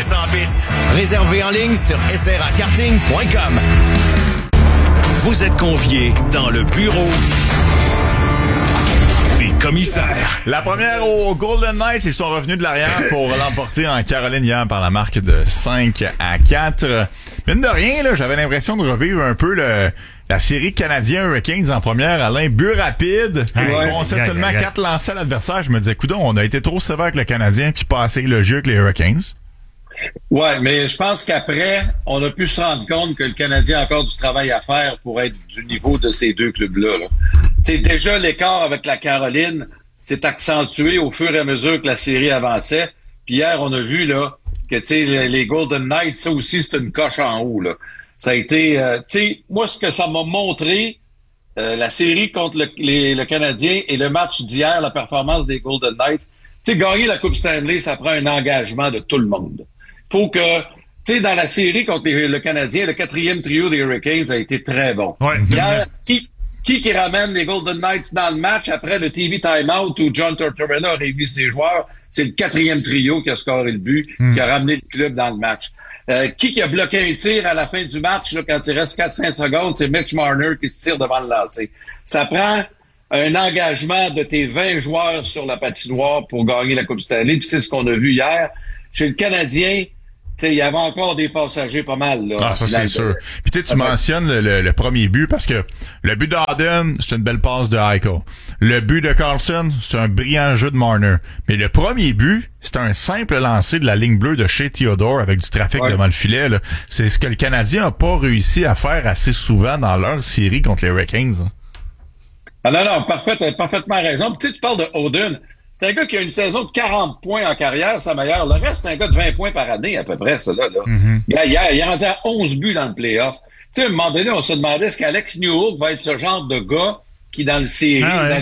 ça en piste. Réservé en ligne sur srakarting.com. Vous êtes conviés dans le bureau des commissaires. La première aux Golden Knights, ils sont revenus de l'arrière pour l'emporter en Caroline hier par la marque de 5-4. Mine de rien, là, j'avais l'impression de revivre un peu la série Canadiens Hurricanes en première. Alain, but rapide. On sait seulement 4 lancers à l'adversaire. Je me disais, coudonc, on a été trop sévère avec le Canadien puis pas assez le jeu avec les Hurricanes. Ouais, mais je pense qu'après, on a pu se rendre compte que le Canadien a encore du travail à faire pour être du niveau de ces deux clubs-là. Là. Déjà, l'écart avec la Caroline s'est accentué au fur et à mesure que la série avançait. Puis hier, on a vu là que les Golden Knights, ça aussi, c'est une coche en haut. Là. Ça a été... moi, ce que ça m'a montré, la série contre le Canadien et le match d'hier, la performance des Golden Knights, gagner la Coupe Stanley, ça prend un engagement de tout le monde. Faut que, dans la série contre le Canadien, le 4e trio des Hurricanes a été très bon. Ouais. Hier, qui ramène les Golden Knights dans le match après le TV timeout où John Tortorella a réuni ses joueurs? C'est le 4e trio qui a scoré le but, qui a ramené le club dans le match. Qui a bloqué un tir à la fin du match, là, quand il reste 4-5 secondes? C'est Mitch Marner qui se tire devant le lancer. Ça prend un engagement de tes 20 joueurs sur la patinoire pour gagner la Coupe Stanley, puis c'est ce qu'on a vu hier. Chez le Canadien, il y avait encore des passagers pas mal. Là, ça c'est sûr. Puis tu mentionnes le premier but parce que le but d'Arden, c'est une belle passe de Eichel. Le but de Carlson, c'est un brillant jeu de Marner. Mais le premier but, c'est un simple lancer de la ligne bleue de chez Theodore avec du trafic devant le filet. Là. C'est ce que le Canadien n'a pas réussi à faire assez souvent dans leur série contre les Hurricanes. Ah non, parfaitement raison. Puis tu parles de Oden. C'est un gars qui a une saison de 40 points en carrière, sa meilleure. Le reste, c'est un gars de 20 points par année, à peu près, ça, là. Mm-hmm. Il est rendu à 11 buts dans le play-off. Tu sais, à un moment donné, on se demandait est-ce qu'Alex Newhook va être ce genre de gars qui, dans les séries,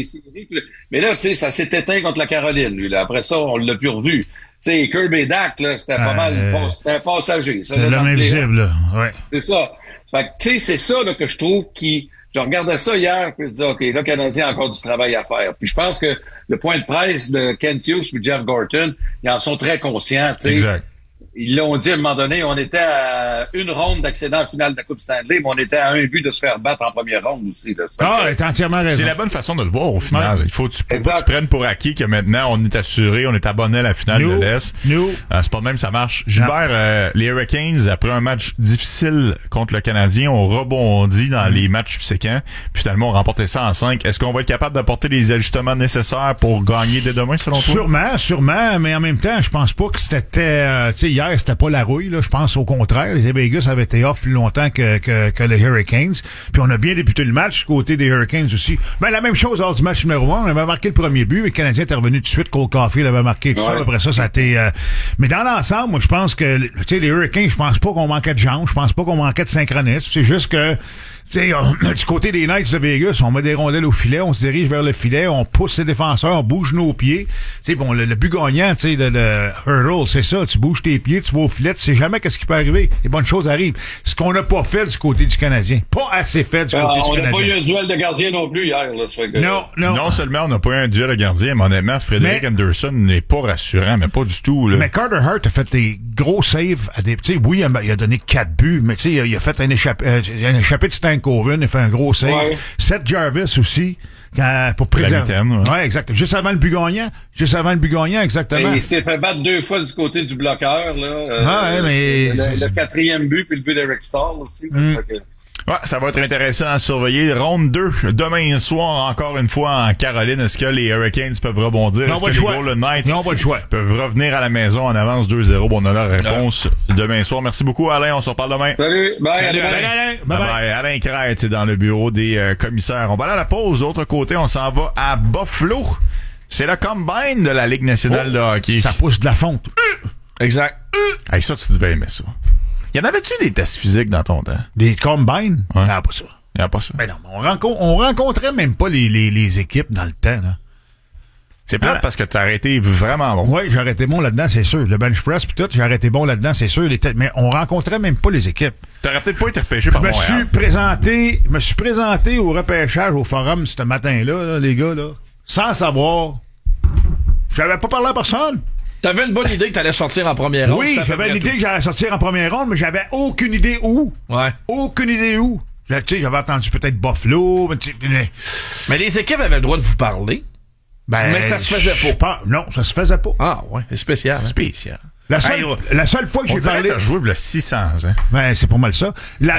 mais là, tu sais, ça s'est éteint contre la Caroline, lui, là. Après ça, on l'a plus revu. Tu sais, Kirby Dach, là, c'était pas mal, c'était un passager, ça, là, l'homme invisible, là. Ouais. C'est ça. Fait que, tu sais, c'est ça, là, que je trouve je regardais ça hier, puis je disais, OK, le Canadien a encore du travail à faire. Puis je pense que le point de presse de Kent Hughes et Jeff Gorton, ils en sont très conscients, tu sais. Exact. Ils l'ont dit à un moment donné, on était à une ronde d'accédant en finale de la Coupe Stanley, mais on était à un but de se faire battre en première ronde aussi. T'as entièrement raison. C'est la bonne façon de le voir au final. Il faut que tu prennes pour acquis que maintenant on est assuré, on est abonné à la finale de l'Est. C'est pas de même, ça marche. Gilbert, les Hurricanes, après un match difficile contre le Canadien, ont rebondi dans les matchs subséquents. Puis finalement, on remporté ça en 5. Est-ce qu'on va être capable d'apporter les ajustements nécessaires pour gagner dès demain, selon toi? Sûrement, mais en même temps, je pense pas que c'était... hier, c'était pas la rouille, là. Je pense au contraire. Les Vegas avaient été off plus longtemps que les Hurricanes. Puis on a bien débuté le match du côté des Hurricanes aussi. Ben, la même chose lors du match numéro 1. On avait marqué le premier but, mais le Canadien était revenu tout de suite. Cole Caulfield avait marqué tout ça. Après ça, ça a été... Mais dans l'ensemble, moi, je pense que, tu sais, les Hurricanes, je pense pas qu'on manquait de jambes. Je pense pas qu'on manquait de synchronisme. C'est juste que, tu sais, du côté des Knights de Vegas, on met des rondelles au filet, on se dirige vers le filet, on pousse les défenseurs, on bouge nos pieds. Tu sais, bon, le but gagnant, tu sais, de hurdle, c'est ça. Tu bouges tes pieds, tu vas au filet, tu sais jamais qu'est-ce qui peut arriver. Les bonnes choses arrivent. Ce qu'on n'a pas fait du côté du Canadien. Pas assez fait du côté du Canadien. On n'a pas eu un duel de gardien non plus hier, là. Ça fait que... Non seulement on n'a pas eu un duel de gardien, mais honnêtement, Frédéric Anderson n'est pas rassurant, mais pas du tout, là. Mais Carter Hart a fait des gros saves à des, tu sais, oui, il a donné 4 buts, mais tu sais, il a fait un échappé de Stankoven, il a fait un gros save. Ouais. Seth Jarvis aussi, pour préserver. Ouais, exact. Juste avant le but gagnant, exactement. Et il s'est fait battre 2 fois du côté du bloqueur, là. Mais le 4e but puis le but d'Eric Stahl aussi. Ouais, ça va être intéressant à surveiller. Ronde 2, demain soir, encore une fois, en Caroline. Est-ce que les Hurricanes peuvent rebondir? Est-ce que les Golden Knights peuvent revenir à la maison en avance 2-0? Bon, on a la réponse demain soir. Merci beaucoup, Alain. On se reparle demain. Salut. Bye. Bye. Alain Crête, dans le bureau des commissaires. On va aller à la pause. D'autre côté, on s'en va à Buffalo. C'est le combine de la Ligue nationale de hockey. Ça pousse de la fonte. Exact. Hey, ça, tu devais aimer ça. Y en avait-tu des tests physiques dans ton temps? Des combines? Ouais. Non, pas ça. Il n'y a pas ça. Ben non, on rencontrait même pas les équipes dans le temps, là. C'est plate parce que t'as été vraiment bon. Oui, j'ai été bon là-dedans, c'est sûr. Le bench press pis tout, j'ai été bon là-dedans, c'est sûr. Mais on rencontrait même pas les équipes. T'aurais peut-être pas été repêché par Montréal. Je me suis présenté au repêchage au forum ce matin-là, là, les gars, là, sans savoir. J'avais pas parlé à personne. T'avais une bonne idée que t'allais sortir en première ronde. Oui, j'avais une idée que j'allais sortir en première ronde, mais j'avais aucune idée où. Ouais. Aucune idée où. Tu sais, j'avais entendu peut-être Buffalo. Mais les équipes avaient le droit de vous parler. Mais ça se faisait pas. Non, ça se faisait pas. Ah, ouais, c'est spécial. C'est spécial. La seule fois que j'ai parlé... On joué le 600 ans. Ben, c'est pas mal ça.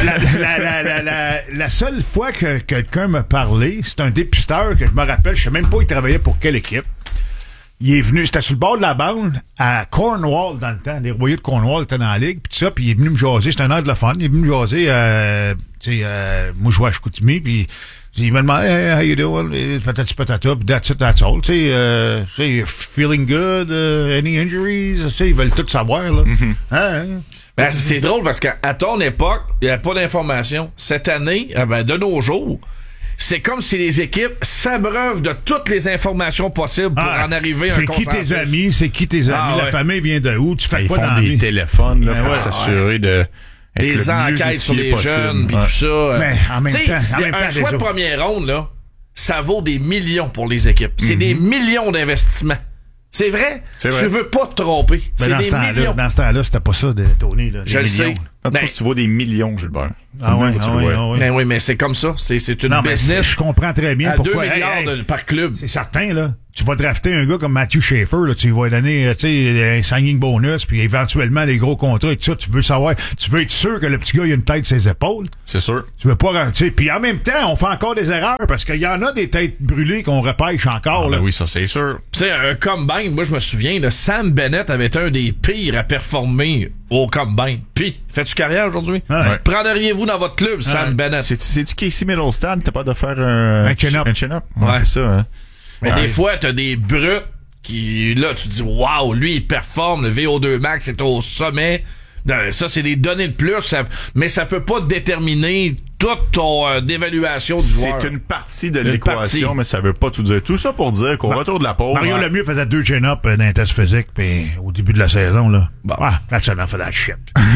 La seule fois que quelqu'un m'a parlé, c'est un dépisteur que je me rappelle, je sais même pas il travaillait pour quelle équipe. Il est venu, c'était sur le bord de la bande, à Cornwall dans le temps. Les Royaux de Cornwall étaient dans la ligue, pis tout ça, puis il est venu me jaser. C'était un air de la fun. Il est venu me jaser, moi je jouais à Chicoutimi, puis il m'a demandé, hey, how you doing? Patati patata, pis that's it, that's all. Tu sais, feeling good, any injuries? Tu sais, ils veulent tout savoir, là. Mm-hmm. Hein? Ben, c'est drôle parce qu'à ton époque, il n'y avait pas d'informations. Cette année, de nos jours, c'est comme si les équipes s'abreuvent de toutes les informations possibles pour en arriver à un consensus. C'est qui tes amis? La famille vient de où? Tu fais quoi dans la vie? Ils font des téléphones là, pour s'assurer de... Des enquêtes sur les jeunes, pis tout ça. Mais en même temps, un choix de première ronde, là, ça vaut des millions pour les équipes. C'est des millions d'investissements. C'est vrai. Tu veux pas te tromper. C'est des millions. Dans ce temps-là, c'était pas ça de Tony. Là, je le sais. Tu vaux des millions, Gilbert. Ben oui, mais c'est comme ça. C'est une business. Je comprends très bien pourquoi. 2 milliards par club. C'est certain, là. Tu vas drafter un gars comme Matthew Schaefer, là, tu lui vas donner, un signing bonus, puis éventuellement les gros contrats et tout ça. Tu veux savoir, tu veux être sûr que le petit gars il a une tête sur ses épaules. C'est sûr. Tu veux pas, puis en même temps, on fait encore des erreurs parce qu'il y en a des têtes brûlées qu'on repêche encore. Ben oui, ça c'est sûr. Tu sais, un combine, moi je me souviens, là, Sam Bennett avait été un des pires à performer au combine. Puis, fais-tu carrière aujourd'hui? Ouais. Prendriez-vous dans votre club, Sam Bennett? C'est-tu Casey Middleton? T'as pas de faire un chin-up? Un chin-up? Ouais, c'est ça, hein. Mais des fois, t'as des brutes qui, là, tu dis, waouh, lui, il performe, le VO2 max est au sommet. Ça, c'est des données de plus, mais ça peut pas déterminer toute ton évaluation du joueur. C'est une partie de l'équation, mais ça veut pas tout dire. Tout ça pour dire qu'au retour de la pause... Mario Lemieux faisait 2 chin-up dans un test physique, puis au début de la saison, là. Bon. That's enough of that shit.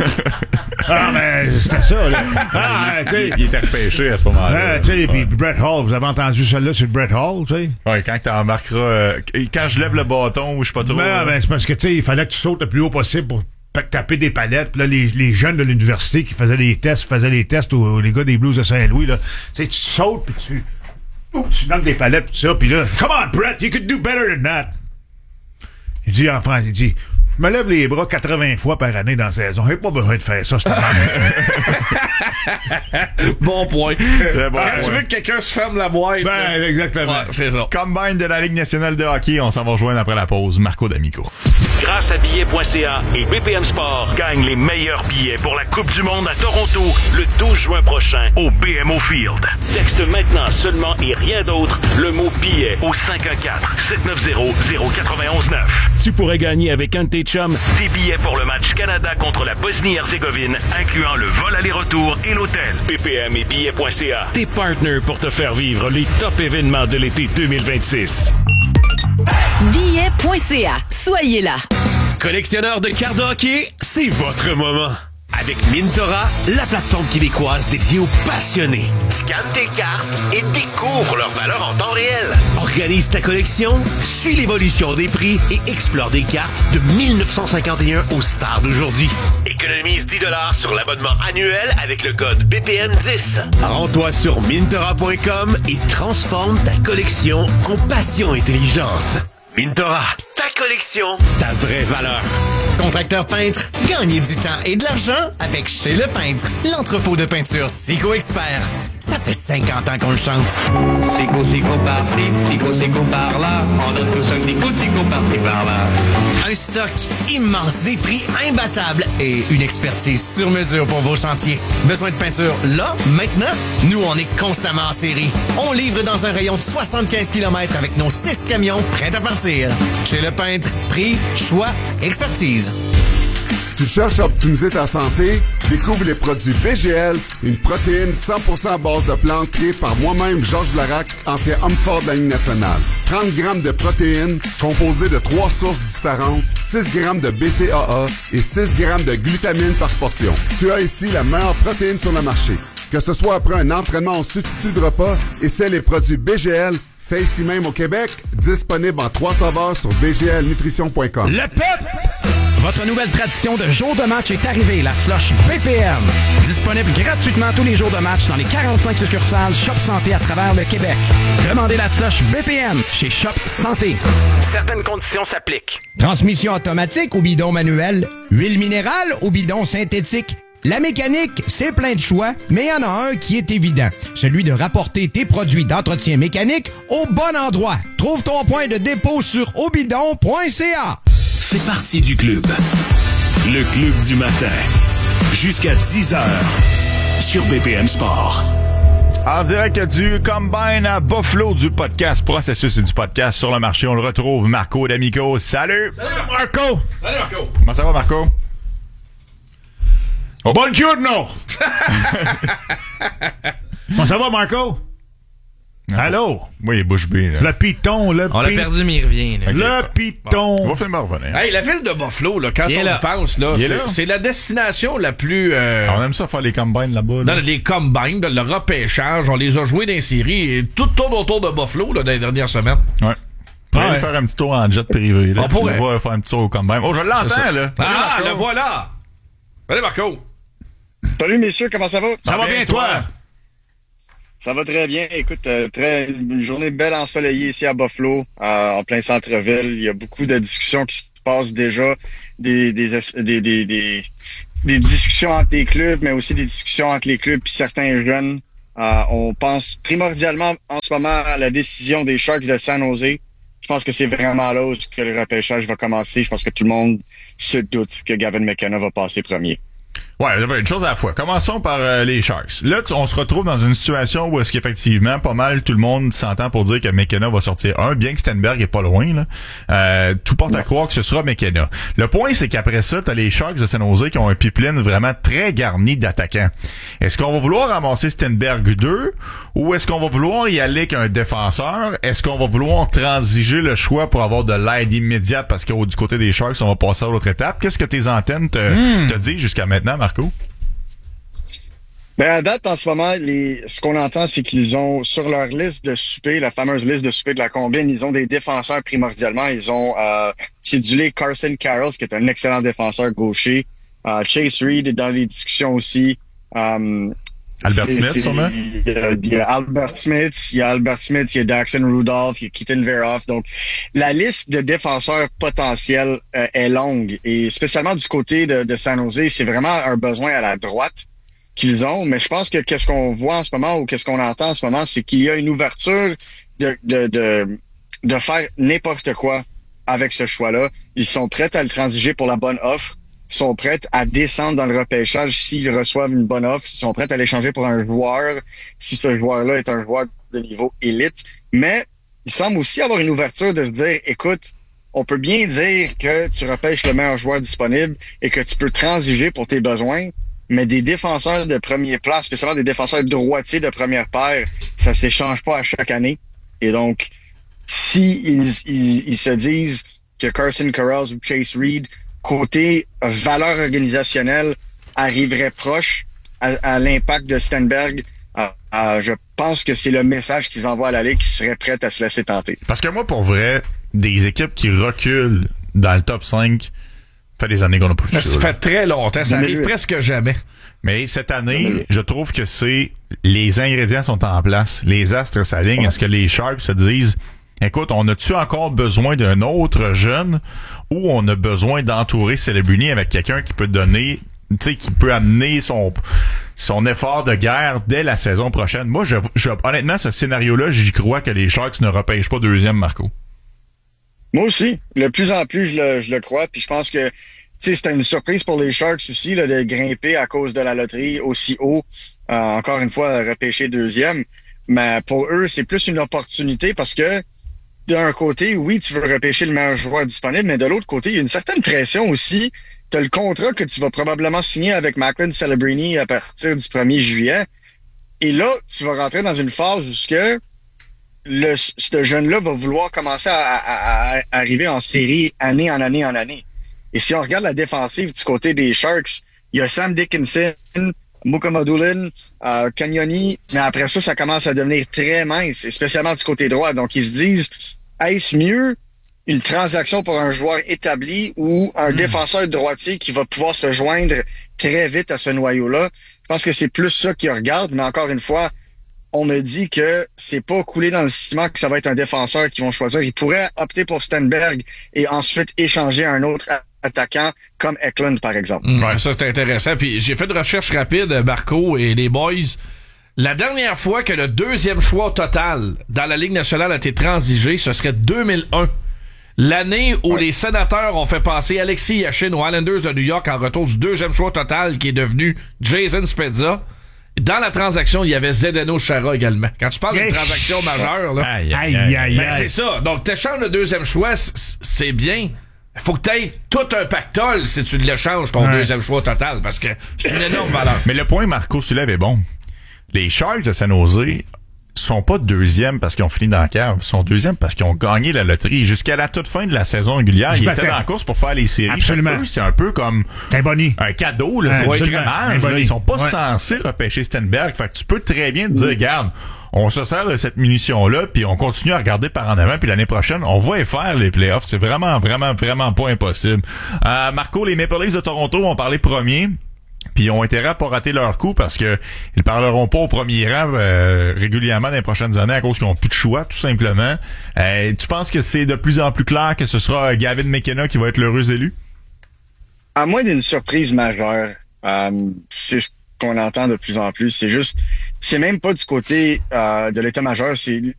Mais c'était ça, là. Il était repêché à ce moment-là. Tu sais, puis Brett Hall, vous avez entendu celle-là sur Brett Hall, tu sais? Ouais, quand t'embarqueras... quand je lève le bâton, je sais pas trop... Ben, c'est parce que, tu sais, il fallait que tu sautes le plus haut possible pour taper des palettes. Puis là, les jeunes de l'université qui faisaient les tests aux les gars des Blues de Saint-Louis, là. Tu sais, tu sautes, puis tu donnes des palettes, pis tout ça, puis là, come on, Brett, you could do better than that. Il dit en France, je me lève les bras 80 fois par année dans la saison. J'ai pas besoin de faire ça, c'est Bon point. Très bon point. Tu veux que quelqu'un se ferme la boîte? Ben, exactement. Ouais, c'est ça. Combine de la Ligue nationale de hockey, on s'en va rejoindre après la pause. Marco D'Amico. Grâce à billets.ca et BPM Sport, gagne les meilleurs billets pour la Coupe du Monde à Toronto le 12 juin prochain au BMO Field. Texte maintenant seulement et rien d'autre le mot billet au 514-790-0919. Tu pourrais gagner avec un de tes chums des billets pour le match Canada contre la Bosnie-Herzégovine, incluant le vol aller-retour et l'hôtel. BPM et billets.ca, tes partners pour te faire vivre les top événements de l'été 2026. Billets.ca. Soyez là. Collectionneur de cartes de hockey, c'est votre moment. Avec Mintora, la plateforme québécoise dédiée aux passionnés. Scanne tes cartes et découvre leur valeur en temps réel. Organise ta collection, suis l'évolution des prix et explore des cartes de 1951 aux stars d'aujourd'hui. Économise 10$ sur l'abonnement annuel avec le code BPM10. Rends-toi sur Mintora.com et transforme ta collection en passion intelligente. Mintora, ta collection, ta vraie valeur. Contracteur peintre, gagnez du temps et de l'argent avec Chez Le Peintre, l'entrepôt de peinture Sico Expert. Ça fait 50 ans qu'on le chante. Sico par-ci, Sico par-là. On donne tout ça, Sico par-ci, par-là. Un stock immense, des prix imbattables et une expertise sur mesure pour vos chantiers. Besoin de peinture là, maintenant? Nous, on est constamment en série. On livre dans un rayon de 75 km avec nos 6 camions prêts à partir. Chez Le Peintre, prix, choix, expertise. Tu cherches à optimiser ta santé? Découvre les produits VGL, une protéine 100% à base de plantes créée par moi-même, Georges Larac, ancien homme fort de la Ligue nationale. 30 grammes de protéines composées de 3 sources différentes, 6 grammes de BCAA et 6 grammes de glutamine par portion. Tu as ici la meilleure protéine sur le marché. Que ce soit après un entraînement en substitut de repas, essaie les produits BGL, Fait ici même au Québec, disponible en 3 saveurs sur bglnutrition.com. Le peuple! Votre nouvelle tradition de jour de match est arrivée, la slush BPM. Disponible gratuitement tous les jours de match dans les 45 succursales Shop Santé à travers le Québec. Demandez la slush BPM chez Shop Santé. Certaines conditions s'appliquent. Transmission automatique ou bidon manuel? Huile minérale ou bidon synthétique? La mécanique, c'est plein de choix, mais il y en a un qui est évident. Celui de rapporter tes produits d'entretien mécanique au bon endroit. Trouve ton point de dépôt sur obidon.ca. Fais partie du club. Le club du matin. Jusqu'à 10h. Sur BPM Sport. En direct du Combine à Buffalo du podcast Processus et du podcast sur le marché. On le retrouve, Marco D'Amico. Salut! Salut Marco! Salut Marco! Comment ça va, Marco? Oh. Buongiorno! Comment ça va, Marco? Allô? Oui, il est bouche bée. Le piton, On l'a perdu, mais il revient. Là. Okay. Le piton. On va finir revenir. Hey, la ville de Buffalo, là, quand on y pense, là, c'est la destination la plus... On aime ça faire les combines là-bas. Là. Dans les combines, dans le repêchage, on les a joués dans les séries, et tout tourne autour de Buffalo là, dans les dernières semaines. Ouais. On pourrait aller faire un petit tour en jet privé. Là. On pourrait. On va faire un petit tour au combine. Oh, je l'entends, là. Ah, le voilà! Allez, Marco! Salut, messieurs, comment ça va? Ça va bien, toi? Ça va très bien. Écoute, une journée belle ensoleillée ici à Buffalo, en plein centre-ville. Il y a beaucoup de discussions qui se passent déjà, des discussions entre les clubs, mais aussi des discussions entre les clubs et certains jeunes. On pense primordialement en ce moment à la décision des Sharks de San Jose. Je pense que c'est vraiment là où que le repêchage va commencer. Je pense que tout le monde se doute que Gavin McKenna va passer premier. Ouais, une chose à la fois. Commençons par les Sharks. Là, on se retrouve dans une situation où est-ce qu'effectivement, pas mal tout le monde s'entend pour dire que McKenna va sortir bien que Stenberg est pas loin, là. Tout porte à croire que ce sera McKenna. Le point, c'est qu'après ça, t'as les Sharks de San Jose qui ont un pipeline vraiment très garni d'attaquants. Est-ce qu'on va vouloir ramasser Stenberg 2 ou est-ce qu'on va vouloir y aller avec un défenseur? Est-ce qu'on va vouloir transiger le choix pour avoir de l'aide immédiate parce que du côté des Sharks, on va passer à l'autre étape? Qu'est-ce que tes antennes te disent jusqu'à maintenant, Marco? Ben, à date, en ce moment, ce qu'on entend, c'est qu'ils ont, sur leur liste de souper, la fameuse liste de souper de la combine, ils ont des défenseurs primordialement. Ils ont cédulé Carson Carroll, qui est un excellent défenseur gaucher. Chase Reed est dans les discussions aussi. Albert Smith, sûrement? Il y a Albert Smith, il y a Daxon Rudolph, il y a Keaton Veroff. Donc, la liste de défenseurs potentiels est longue. Et spécialement du côté de San Jose, c'est vraiment un besoin à la droite qu'ils ont. Mais je pense que qu'est-ce qu'on voit en ce moment ou qu'est-ce qu'on entend en ce moment, c'est qu'il y a une ouverture de faire n'importe quoi avec ce choix-là. Ils sont prêts à le transiger pour la bonne offre. Ils sont prêts à descendre dans le repêchage s'ils reçoivent une bonne offre. Ils sont prêts à l'échanger pour un joueur si ce joueur-là est un joueur de niveau élite. Mais il semble aussi avoir une ouverture de se dire, écoute, on peut bien dire que tu repêches le meilleur joueur disponible et que tu peux transiger pour tes besoins, mais des défenseurs de première place, spécialement des défenseurs droitiers de première paire, ça s'échange pas à chaque année. Et donc, si ils se disent que Carson Carroll ou Chase Reed, côté valeur organisationnelle, arriverait proche à l'impact de Stenberg, je pense que c'est le message qu'ils envoient à la Ligue qui serait prête à se laisser tenter. Parce que moi, pour vrai, des équipes qui reculent dans le top 5, ça fait des années qu'on n'a pas vu ça. Ça fait très longtemps, ça arrive presque jamais. Mais cette année, je trouve que les ingrédients sont en place. Les astres s'alignent. Est-ce que les Sharks se disent, écoute, on a-tu encore besoin d'un autre jeune ou on a besoin d'entourer Celebrini avec quelqu'un qui peut donner, tu sais, qui peut amener son effort de guerre dès la saison prochaine? Moi, honnêtement, ce scénario-là, j'y crois que les Sharks ne repêchent pas deuxième, Marco. Moi aussi. De plus en plus, je le crois. Puis je pense que c'était une surprise pour les Sharks aussi là, de grimper à cause de la loterie aussi haut. Encore une fois, repêcher deuxième. Mais pour eux, c'est plus une opportunité parce que d'un côté, oui, tu veux repêcher le meilleur joueur disponible, mais de l'autre côté, il y a une certaine pression aussi. Tu as le contrat que tu vas probablement signer avec Macklin Celebrini à partir du 1er juillet. Et là, tu vas rentrer dans une phase où ce jeune-là va vouloir commencer à arriver en série année en année en année. Et si on regarde la défensive du côté des Sharks, il y a Sam Dickinson, Mukamadulin, Cagnoni, mais après ça commence à devenir très mince, et spécialement du côté droit. Donc, ils se disent, est-ce mieux une transaction pour un joueur établi ou un défenseur droitier qui va pouvoir se joindre très vite à ce noyau-là? Je pense que c'est plus ça qu'ils regardent, mais encore une fois, on me dit que c'est pas coulé dans le ciment que ça va être un défenseur qu'ils vont choisir. Ils pourraient opter pour Stenberg et ensuite échanger un autre attaquant comme Eklund, par exemple. Ouais, ça c'est intéressant. Puis j'ai fait une recherche rapide, Marco et les boys. La dernière fois que le deuxième choix total dans la Ligue nationale a été transigé, ce serait 2001. L'année où les Sénateurs ont fait passer Alexis Yashin aux Islanders de New York en retour du deuxième choix total qui est devenu Jason Spezza. Dans la transaction, il y avait Zdeno Chara également. Quand tu parles d'une transaction majeure, là, ben, c'est ça. Donc, t'échanges le deuxième choix, c'est bien. Faut que t'aies tout un pactole si tu l'échanges ton deuxième choix total, parce que c'est une énorme valeur. Mais le point Marco soulève est bon. Les Sharks de San Jose sont pas deuxièmes parce qu'ils ont fini dans la cave. Ils sont deuxièmes parce qu'ils ont gagné la loterie. Jusqu'à la toute fin de la saison régulière, ils étaient dans la course pour faire les séries. Absolument. Eux, c'est un peu comme un cadeau. Là, c'est du crémage. Ils sont pas censés repêcher Stenberg. Fait que tu peux très bien te dire, regarde, on se sert de cette munition-là, puis on continue à regarder par en avant, puis l'année prochaine, on va y faire les playoffs. C'est vraiment, vraiment, vraiment pas impossible. Marco, les Maple Leafs de Toronto ont parlé premier. Puis ils ont intérêt à pas rater leur coup parce que ils parleront pas au premier rang régulièrement dans les prochaines années à cause qu'ils ont plus de choix, tout simplement. Tu penses que c'est de plus en plus clair que ce sera Gavin McKenna qui va être l'heureux élu? À moins d'une surprise majeure, c'est ce qu'on entend de plus en plus. C'est même pas du côté de l'état-major, c'est